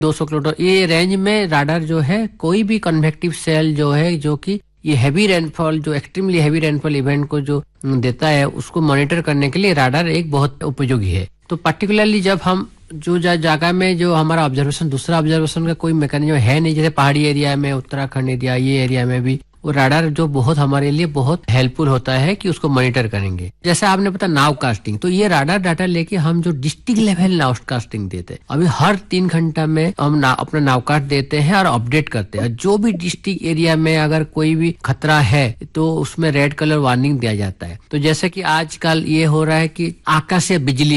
200 kilometre ये range में radar जो है कोई भी कन्वेक्टिव सेल जो है जो कि ये हैवी रेनफॉल जो एक्सट्रीमली हैवी रेनफॉल इवेंट को जो देता है उसको मॉनिटर करने के लिए राडार एक बहुत उपयोगी है। तो पर्टिकुलरली जब हम जो जगह में जो हमारा ऑब्जर्वेशन दूसरा ऑब्जर्वेशन का कोई मैकेनिज्म है नहीं, जैसे पहाड़ी एरिया में, उत्तराखंड एरिया, ये एरिया में भी वो राडार जो बहुत हमारे लिए बहुत हेल्पफुल होता है कि उसको मॉनिटर करेंगे। जैसे आपने पता नाव कास्टिंग, तो ये राडार डाटा लेके हम जो डिस्ट्रिक्ट लेवल नाव कास्टिंग देते हैं, अभी हर 3 घंटा में हम अपना नाव कास्ट देते हैं और अपडेट करते हैं। जो भी डिस्ट्रिक्ट एरिया में अगर कोई भी खतरा है तो उसमें रेड कलर वार्निंग दिया जाता है। तो जैसे कि आजकल ये हो रहा है कि आकाशीय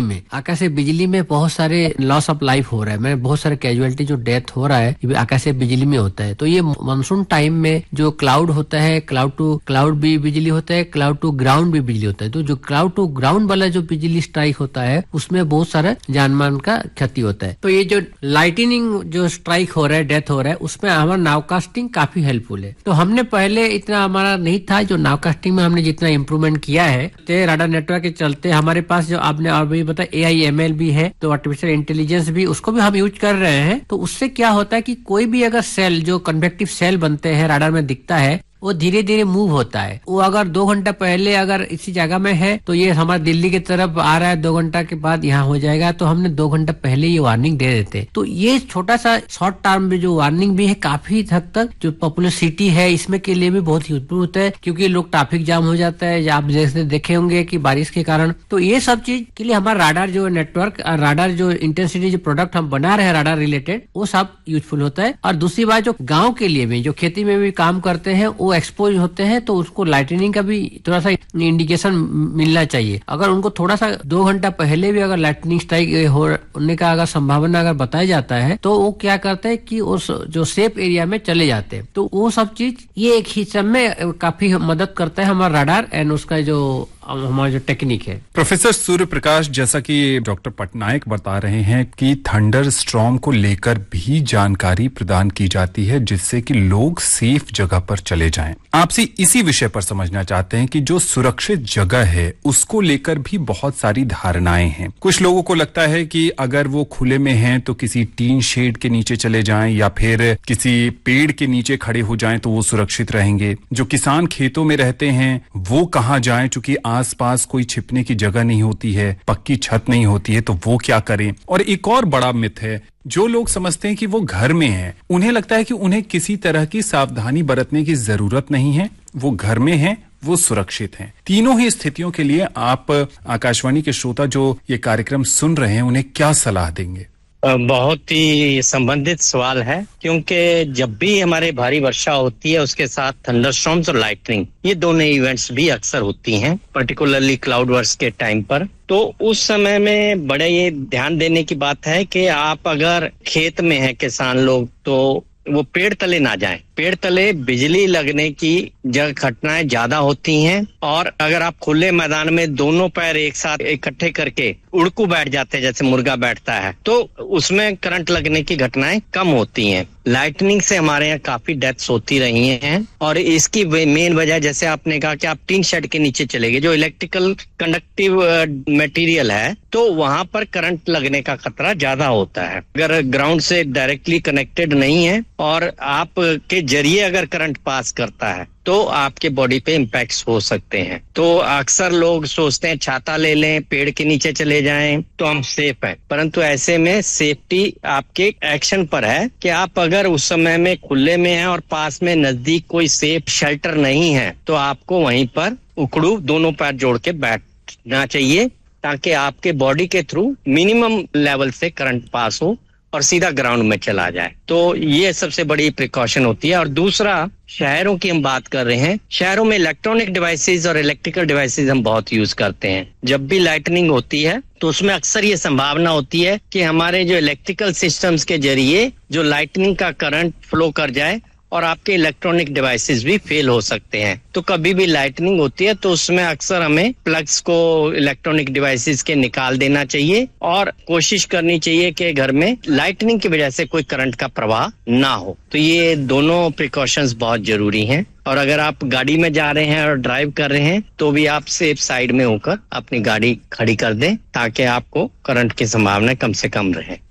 बिजली में बहुत सारे लॉस ऑफ लाइफ हो रहा है, मैंने बहुत सारे कैजुअलिटी जो डेथ हो रहा है ये आकाशीय बिजली में होता है। तो ये मानसून टाइम में जो क्लाउड होता है, क्लाउड टू क्लाउड भी बिजली होता है, क्लाउड टू ग्राउंड भी बिजली होता है। तो जो क्लाउड टू ग्राउंड वाला जो बिजली स्ट्राइक होता है उसमें बहुत सारा जानमान का क्षति होता है। तो ये जो लाइटनिंग जो स्ट्राइक हो रहा है, डेथ हो रहा है, उसमें हमारा नावकास्टिंग काफी हेल्पफुल है। तो हमने पहले इतना हमारा नहीं था, जो नावकास्टिंग में हमने जितना इम्प्रूवमेंट किया है राडार नेटवर्क के चलते हमारे पास जो आपने अभी बताया AI/ML भी है, तो आर्टिफिशियल इंटेलिजेंस भी, उसको भी हम यूज कर रहे हैं। तो उससे क्या होता है कि कोई भी अगर सेल जो कन्वेक्टिव सेल बनते हैं राडार में दिखता है वो धीरे धीरे मूव होता है। वो अगर 2 घंटा पहले अगर इसी जगह में है तो ये हमारे दिल्ली की तरफ आ रहा है, 2 घंटा के बाद यहाँ हो जाएगा, तो हमने 2 घंटा पहले ये वार्निंग दे देते। तो ये छोटा सा शॉर्ट टर्म में जो वार्निंग भी है काफी हद तक जो पॉपुलर सिटी है इसमें के लिए भी बहुत यूजफुल होता है, क्योंकि लोग ट्रैफिक जाम हो जाता है, आप जैसे देखे होंगे कि बारिश के कारण। तो ये सब चीज के लिए हमारा राडार जो नेटवर्क, राडार जो इंटेंसिटी जो प्रोडक्ट हम बना रहे हैं राडार रिलेटेड, वो सब यूजफुल होता है। और दूसरी बात जो गाँव के लिए भी, जो खेती में भी काम करते हैं, वो एक्सपोज होते हैं, तो उसको लाइटनिंग का भी थोड़ा सा इंडिकेशन मिलना चाहिए। अगर उनको थोड़ा सा 2 घंटा पहले भी अगर लाइटनिंग स्ट्राइक होने का अगर संभावना अगर बताया जाता है तो वो क्या करते हैं कि उस जो सेफ एरिया में चले जाते हैं। तो वो सब चीज ये एक ही समय काफी मदद करता है हमारा राडार एंड उसका जो हमारा जो टेक्निक है। प्रोफेसर सूर्य प्रकाश, जैसा कि डॉक्टर पटनायक बता रहे हैं कि थंडर स्टॉर्म को लेकर भी जानकारी प्रदान की जाती है जिससे कि लोग सेफ जगह पर चले जाएं। आपसे इसी विषय पर समझना चाहते हैं कि जो सुरक्षित जगह है उसको लेकर भी बहुत सारी धारणाएं हैं। कुछ लोगों को लगता है कि अगर वो खुले में हैं तो किसी टीन शेड के नीचे चले जाएं या फिर किसी पेड़ के नीचे खड़े हो जाएं तो वो सुरक्षित रहेंगे। जो किसान खेतों में रहते हैं वो कहाँ जाएं, चूंकि आसपास कोई छिपने की जगह नहीं होती है, पक्की छत नहीं होती है, तो वो क्या करें। और एक और बड़ा मिथ है, जो लोग समझते हैं कि वो घर में हैं, उन्हें लगता है कि उन्हें किसी तरह की सावधानी बरतने की जरूरत नहीं है, वो घर में हैं, वो सुरक्षित हैं। तीनों ही स्थितियों के लिए आप आकाशवाणी के श्रोता जो ये कार्यक्रम सुन रहे हैं उन्हें क्या सलाह देंगे? बहुत ही संबंधित सवाल है, क्योंकि जब भी हमारे भारी वर्षा होती है उसके साथ थंडरस्टॉर्म्स और लाइटनिंग, ये दोनों इवेंट्स भी अक्सर होती हैं, पर्टिकुलरली क्लाउड बर्स्ट के टाइम पर। तो उस समय में बड़े ये ध्यान देने की बात है कि आप अगर खेत में हैं किसान लोग तो वो पेड़ तले ना जाएं। पेड़ तले बिजली लगने की घटनाएं ज्यादा होती हैं, और अगर आप खुले मैदान में दोनों पैर एक साथ इकट्ठे करके उड़कू बैठ जाते हैं जैसे मुर्गा बैठता है, तो उसमें करंट लगने की घटनाएं कम होती हैं। लाइटनिंग से हमारे यहाँ काफी डेथ्स होती रही हैं, और इसकी मेन वजह जैसे आपने कहा कि आप टीन शेड के नीचे चले गए, जो इलेक्ट्रिकल कंडक्टिव मटेरियल है, तो वहां पर करंट लगने का खतरा ज्यादा होता है। अगर ग्राउंड से डायरेक्टली कनेक्टेड नहीं है और आपके जरिए अगर करंट पास करता है तो आपके बॉडी पे इम्पैक्ट्स हो सकते हैं। तो अक्सर लोग सोचते हैं छाता ले लें, पेड़ के नीचे चले जाएं तो हम सेफ हैं, परंतु ऐसे में सेफ्टी आपके एक्शन पर है कि आप अगर उस समय में खुले में हैं और पास में नजदीक कोई सेफ शेल्टर नहीं है तो आपको वहीं पर उखड़ू दोनों पैर जोड़ के बैठना चाहिए, ताकि आपके बॉडी के थ्रू मिनिमम लेवल से करंट पास हो और सीधा ग्राउंड में चला जाए। तो ये सबसे बड़ी प्रिकॉशन होती है। और दूसरा, शहरों की हम बात कर रहे हैं, शहरों में इलेक्ट्रॉनिक डिवाइसेस और इलेक्ट्रिकल डिवाइसेस हम बहुत यूज करते हैं। जब भी लाइटनिंग होती है तो उसमें अक्सर ये संभावना होती है कि हमारे जो इलेक्ट्रिकल सिस्टम्स के जरिए जो लाइटनिंग का करंट फ्लो कर जाए और आपके इलेक्ट्रॉनिक डिवाइसेस भी फेल हो सकते हैं। तो कभी भी लाइटनिंग होती है तो उसमें अक्सर हमें प्लग्स को इलेक्ट्रॉनिक डिवाइसेस के निकाल देना चाहिए, और कोशिश करनी चाहिए कि घर में लाइटनिंग की वजह से कोई करंट का प्रवाह ना हो। तो ये दोनों प्रिकॉशंस बहुत जरूरी हैं। और अगर आप गाड़ी में जा रहे हैं और ड्राइव कर रहे हैं तो भी आप सेफ साइड में होकर अपनी गाड़ी खड़ी कर दें, ताकि आपको करंट की संभावना कम से कम रहे।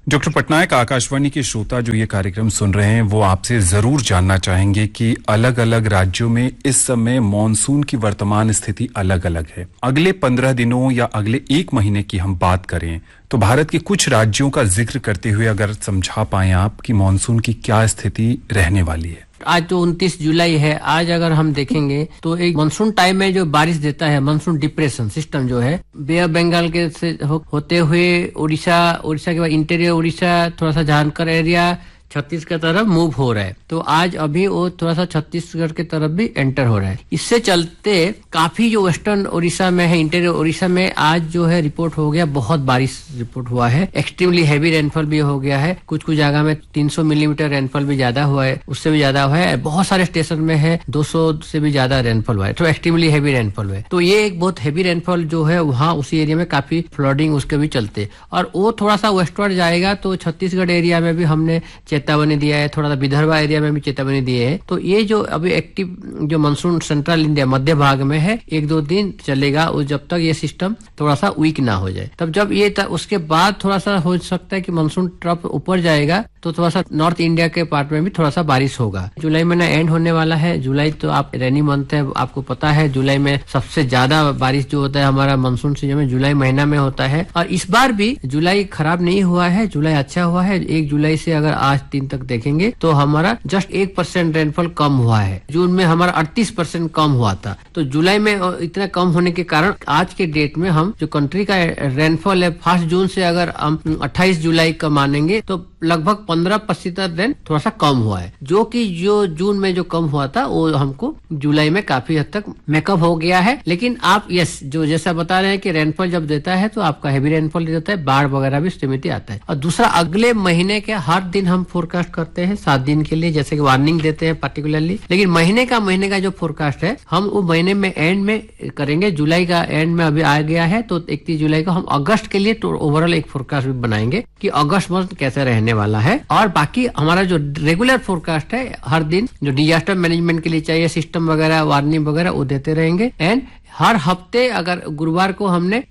डॉक्टर पटनायक, आकाशवाणी के श्रोता जो ये कार्यक्रम सुन रहे हैं वो आपसे जरूर जानना चाहेंगे कि अलग अलग राज्यों में इस समय मॉनसून की वर्तमान स्थिति अलग अलग है। अगले 15 दिनों या अगले 1 महीने की हम बात करें तो भारत के कुछ राज्यों का जिक्र करते हुए अगर समझा पाएं आप कि मॉनसून की क्या स्थिति रहने वाली है। आज तो 29 जुलाई है। आज अगर हम देखेंगे तो एक मानसून टाइम में जो बारिश देता है, मानसून डिप्रेशन सिस्टम जो है बे ऑफ बंगाल के से होते हुए उड़ीसा के बाद इंटीरियर उड़ीसा, थोड़ा सा झारखंड एरिया, छत्तीसगढ़ की तरफ मूव हो रहा है। तो आज अभी वो थोड़ा सा छत्तीसगढ़ की तरफ भी एंटर हो रहा है। इससे चलते काफी जो वेस्टर्न उड़ीसा में है, इंटीरियर उड़ीसा में आज जो है रिपोर्ट हो गया, बहुत बारिश रिपोर्ट हुआ है। एक्सट्रीमली हैवी रेनफॉल भी हो गया है। कुछ जगह में 300 मिलीमीटर रेनफॉल भी ज्यादा हुआ है, उससे भी ज्यादा हुआ है। बहुत सारे स्टेशन में है 200 से भी ज्यादा रेनफॉल हुआ है। तो एक्सट्रीमली हैवी रेनफॉल हुआ है। तो ये एक बहुत हैवी रेनफॉल जो है वहाँ उसी एरिया में काफी फ्लडिंग उसके भी चलते, और वो थोड़ा सा वेस्टवर्ड जाएगा तो छत्तीसगढ़ एरिया में भी हमने चेतावनी दिया है, थोड़ा सा विदर्भ एरिया में भी चेतावनी दिए है। तो ये जो अभी एक्टिव जो मानसून सेंट्रल इंडिया मध्य भाग में है 1-2 दिन चलेगा, जब तक ये सिस्टम थोड़ा सा वीक ना हो जाए। तब जब ये उसके बाद थोड़ा सा हो सकता है कि मानसून ट्रफ ऊपर जाएगा तो थोड़ा सा नॉर्थ इंडिया के पार्ट में भी थोड़ा सा बारिश होगा। जुलाई महीना एंड होने वाला है। जुलाई तो आप रेनी मंथ है, आपको पता है जुलाई में सबसे ज्यादा बारिश जो होता है हमारा मानसून सीजन में जुलाई महीना में होता है। और इस बार भी जुलाई खराब नहीं हुआ है, जुलाई अच्छा हुआ है। 1 जुलाई से अगर आज 3 तक देखेंगे तो हमारा जस्ट 1% रेनफॉल कम हुआ है। जून में हमारा 38% कम हुआ था। तो जुलाई में इतना कम होने के कारण आज के डेट में हम जो कंट्री का रेनफॉल है 1 जून से अगर हम 28 जुलाई का मानेंगे तो लगभग 15% रेन थोड़ा सा कम हुआ है। जो कि जो जून में जो कम हुआ था वो हमको जुलाई में काफी हद तक मेकअप हो गया है। लेकिन आप जो जैसा बता रहे हैं कि रेनफॉल जब देता है तो आपका हैवी रेनफॉल देता है, बाढ़ वगैरह भी स्थिति आता है। और दूसरा, अगले महीने के हर दिन हम फोरकास्ट करते हैं 7 दिन के लिए, जैसे कि वार्निंग देते हैं पर्टिकुलरली। लेकिन महीने का जो फोरकास्ट है हम वो महीने में एंड में करेंगे। जुलाई का एंड में अभी आ गया है तो 31 जुलाई को हम अगस्त के लिए ओवरऑल एक फोरकास्ट भी बनाएंगे कि अगस्त मंथ कैसे रहने वाला है। और बाकी हमारा जो रेगुलर फोरकास्ट है हर दिन जो डिजास्टर मैनेजमेंट के लिए चाहिए सिस्टम वगैरह, वार्निंग वगैरह वो देते रहेंगे। एंड हर हफ्ते अगर गुरुवार को हमने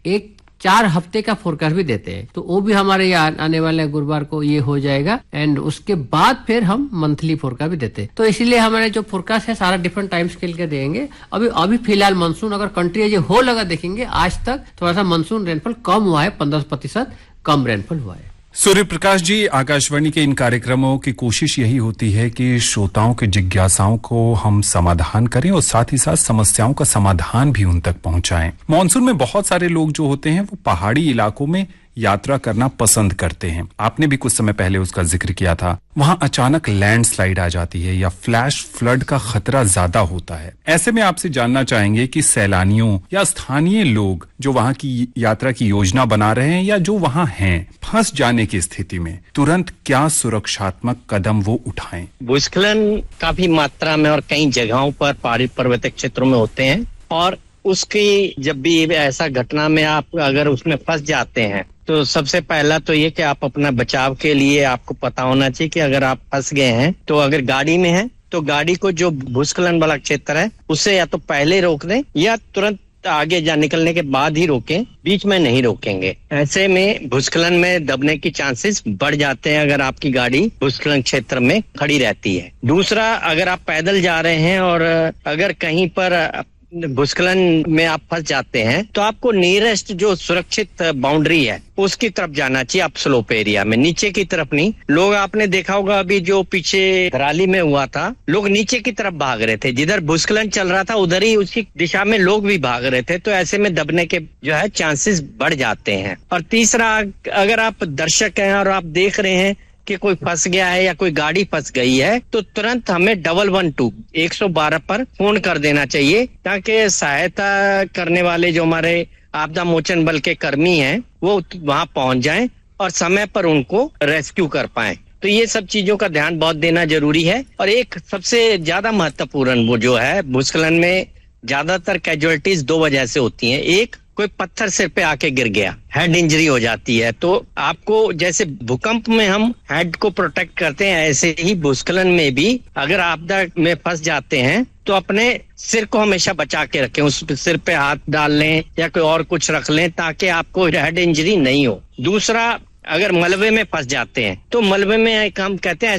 4 हफ्ते का फोरकास्ट भी देते हैं तो वो भी हमारे यहाँ आने वाले गुरुवार को ये हो जाएगा। एंड उसके बाद फिर हम मंथली फोरकास्ट भी देते हैं। तो इसीलिए हमारे जो फोरकास्ट है सारा डिफरेंट टाइम स्केल के देंगे। अभी फिलहाल मानसून अगर कंट्री एज होल अगर देखेंगे आज तक थोड़ा सा मानसून रेनफॉल कम हुआ है, 15% कम रेनफॉल हुआ है। सूर्य प्रकाश जी, आकाशवाणी के इन कार्यक्रमों की कोशिश यही होती है कि श्रोताओं के जिज्ञासाओं को हम समाधान करें और साथ ही साथ समस्याओं का समाधान भी उन तक पहुंचाएं। मॉनसून में बहुत सारे लोग जो होते हैं वो पहाड़ी इलाकों में यात्रा करना पसंद करते हैं। आपने भी कुछ समय पहले उसका जिक्र किया था। वहां अचानक लैंडस्लाइड आ जाती है या फ्लैश फ्लड का खतरा ज्यादा होता है। ऐसे में आपसे जानना चाहेंगे कि सैलानियों या स्थानीय लोग जो वहां की यात्रा की योजना बना रहे हैं या जो वहां हैं, फंस जाने की स्थिति में तुरंत क्या सुरक्षात्मक कदम वो उठाएं? भूस्खलन काफी मात्रा में और कई जगहों पर पहाड़ी पर्वतीय क्षेत्रों में होते हैं और उसकी जब भी ऐसा घटना में आप अगर उसमें फंस जाते हैं तो सबसे पहला तो ये कि आप अपना बचाव के लिए आपको पता होना चाहिए कि अगर आप फंस गए हैं तो अगर गाड़ी में हैं तो गाड़ी को जो भूस्खलन वाला क्षेत्र है उससे या तो पहले रोक दें या तुरंत आगे निकलने के बाद ही रोकें, बीच में नहीं रोकेंगे। ऐसे में भूस्खलन में दबने की चांसेस बढ़ जाते हैं अगर आपकी गाड़ी भूस्खलन क्षेत्र में खड़ी रहती है। दूसरा, अगर आप पैदल जा रहे हैं और अगर कहीं पर भूस्खलन में आप फंस जाते हैं तो आपको नियरेस्ट जो सुरक्षित बाउंड्री है उसकी तरफ जाना चाहिए। आप स्लोप एरिया में, नीचे की तरफ नहीं। लोग आपने देखा होगा अभी जो पीछे धराली में हुआ था, लोग नीचे की तरफ भाग रहे थे, जिधर भूस्खलन चल रहा था उधर ही उसी दिशा में लोग भी भाग रहे थे। तो ऐसे में दबने के जो है चांसेस बढ़ जाते हैं। और तीसरा, अगर आप दर्शक हैं और आप देख रहे हैं कि कोई फंस गया है या कोई गाड़ी फंस गई है तो तुरंत हमें 112 पर फोन कर देना चाहिए ताकि सहायता करने वाले जो हमारे आपदा मोचन बल के कर्मी हैं वो वहां पहुंच जाएं और समय पर उनको रेस्क्यू कर पाएं। तो ये सब चीजों का ध्यान बहुत देना जरूरी है। और एक सबसे ज्यादा महत्वपूर्ण वो जो है, भूस्खलन में ज्यादातर कैजुअलिटीज 2 वजह से होती हैं। एक, कोई पत्थर सिर पे आके गिर गया, हेड इंजरी हो जाती है। तो आपको जैसे भूकंप में हम हेड को प्रोटेक्ट करते हैं, ऐसे ही भूस्खलन में भी अगर आपदा में फंस जाते हैं तो अपने सिर को हमेशा बचा के रखें, उस सिर पे हाथ डाल लें या कोई और कुछ रख लें ताकि आपको हेड इंजरी नहीं हो। दूसरा, अगर मलबे में फंस जाते हैं तो मलबे में एक हम कहते हैं